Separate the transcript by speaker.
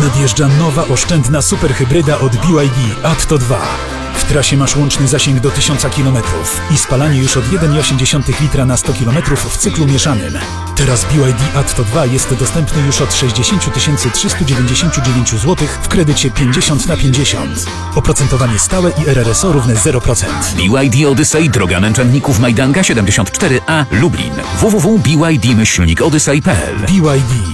Speaker 1: Nadjeżdża nowa, oszczędna superhybryda od BYD Atto 2. W trasie masz łączny zasięg do 1000 km i spalanie już od 1,8 litra na 100 km w cyklu mieszanym. Teraz BYD Atto 2 jest dostępny już od 60 399 zł w kredycie 50/50. Oprocentowanie stałe i RRSO równe 0%.
Speaker 2: BYD Odyssey, droga męczenników Majdanka 74A, Lublin. www.byd-odyssey.pl.
Speaker 1: BYD.